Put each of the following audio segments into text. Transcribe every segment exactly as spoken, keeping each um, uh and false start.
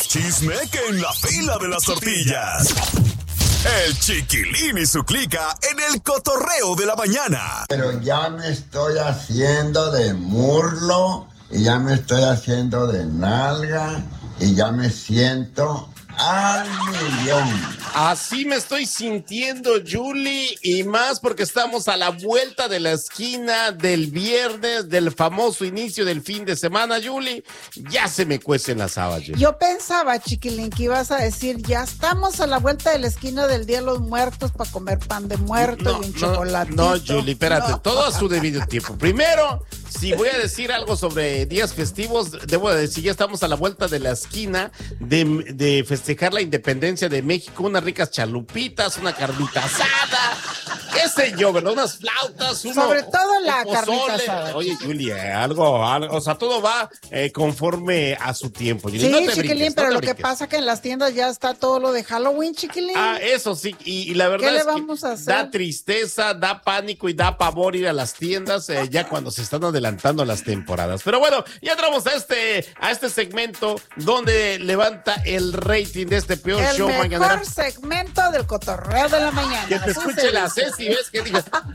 más chisme que en la fila de las tortillas. El Chiquilín y su clica en el cotorreo de la mañana. Pero ya me estoy haciendo de murlo y ya me estoy haciendo de nalga y ya me siento al millón. Así me estoy sintiendo, Julie, y más porque estamos a la vuelta de la esquina del viernes, del famoso inicio del fin de semana, Julie. Ya se me cuecen las habas, Julie. Yo pensaba, Chiquilín, que ibas a decir, ya estamos a la vuelta de la esquina del Día de los Muertos para comer pan de muerto no, y un no, chocolatito. No, Julie, espérate, No. todo a su debido tiempo. Primero, si voy a decir algo sobre días festivos, debo de decir, ya estamos a la vuelta de la esquina de, de festejar la independencia de México, unas ricas chalupitas, una carnita asada, qué sé yo, ¿verdad? Unas flautas, uno, Sobre todo la un carnita pozole. asada. Oye, Julia, algo, algo, o sea, todo va eh, conforme a su tiempo. Julie. Sí, No te Chiquilín, brinques, pero no te lo que brinques. pasa que en las tiendas ya está todo lo de Halloween, Chiquilín. Ah, eso sí, y, y la verdad ¿Qué le es que vamos a hacer? da tristeza, da pánico y da pavor ir a las tiendas eh, ya cuando se están adelantando las temporadas. Pero bueno, ya entramos a este, a este segmento donde levanta el rating de este peor El show mejor mañanero. segmento del cotorreo de la mañana. Que te Así escuche se la dice. Ceci, ¿ves? Que diga, si van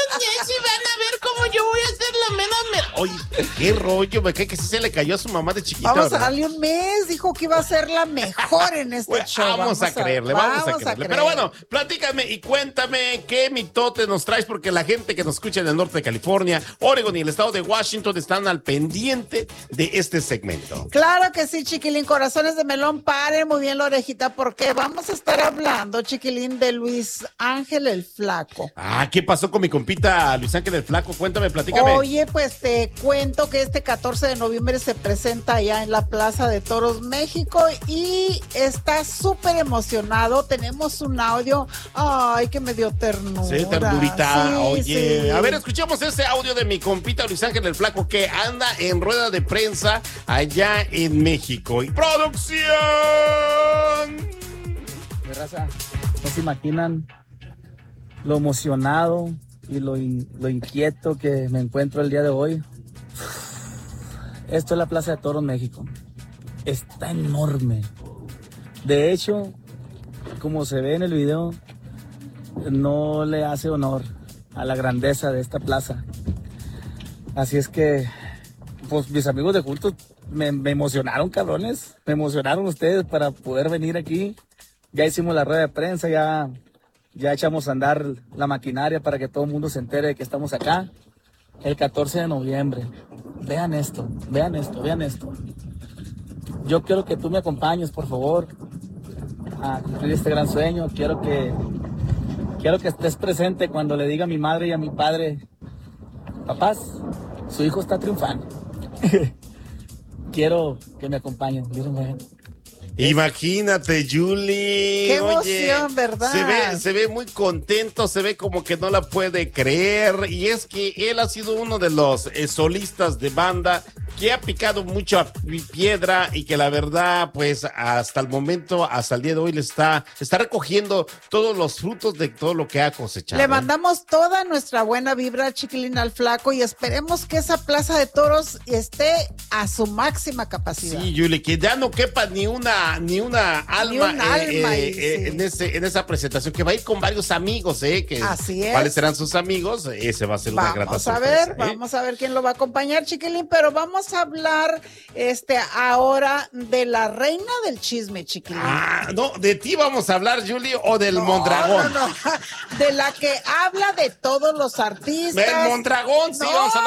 a ver cómo yo voy a hacer la menos. Oye, qué rollo, me cae que sí se le cayó a su mamá de chiquita. Vamos a ¿verdad? darle un mes, dijo que iba a ser la mejor en este Bueno, show. vamos, a creerle, vamos, a creerle. Pero creer. bueno, platícame y cuéntame qué mitote nos traes, porque la gente que nos escucha en el norte de California, Oregon y el estado de Washington están al pendiente de este segmento. Claro que sí, Chiquilín, corazones de melón, paren muy bien la orejita porque vamos a estar hablando, Chiquilín, de Luis Ángel el Flaco. Ah, ¿qué pasó con mi compita Luis Ángel el Flaco? Cuéntame, platícame. Oye, pues te cuento que este catorce de noviembre se presenta allá en la Plaza de Toros, México, y está súper emocionado. Tenemos un audio, ay, que me dio ternura. Sí, ternurita. Sí, Oye, sí. a ver, escuchemos ese audio de mi compita Luis Ángel el Flaco que anda en rueda de prensa allá en México. Y producción. De raza, no se imaginan lo emocionado y lo, in- lo inquieto que me encuentro el día de hoy. Esto es la Plaza de Toros México. Está enorme. De hecho, como se ve en el video, no le hace honor a la grandeza de esta plaza. Así es que, pues mis amigos de Juntos me, me emocionaron, cabrones. Me emocionaron ustedes para poder venir aquí. Ya hicimos la rueda de prensa, ya, ya echamos a andar la maquinaria para que todo el mundo se entere de que estamos acá. El catorce de noviembre. Vean esto, vean esto, vean esto. Yo quiero que tú me acompañes, por favor, a cumplir este gran sueño. Quiero que, quiero que estés presente cuando le diga a mi madre y a mi padre, papás, su hijo está triunfando. Quiero que me acompañen. Miren, vean. Imagínate, Julie. Qué Oye, emoción, ¿verdad? Se ve, se ve muy contento, se ve como que no la puede creer. Y es que él ha sido uno de los eh, solistas de banda que ha picado mucho a piedra y que la verdad, pues hasta el momento, hasta el día de hoy, le está, está recogiendo todos los frutos de todo lo que ha cosechado. Le mandamos toda nuestra buena vibra, Chiquilín, al Flaco, y esperemos que esa Plaza de Toros esté a su máxima capacidad. Sí, Julie, que ya no quepa ni una, ni una alma, un eh, alma, eh, y eh, sí. en, ese, en esa presentación, que va a ir con varios amigos, ¿eh? Que, Así es. ¿Cuáles serán sus amigos? Ese va a ser una grata Vamos a sorpresa, ver, ¿eh? vamos a ver quién lo va a acompañar, Chiquilín, pero vamos a hablar este ahora de la reina del chisme, Chiquilín. Ah, no, de ti vamos a hablar, Julie, o del No, Mondragón. no, no, de la que habla de todos los artistas. Del Mondragón, sí, No, vamos a hablar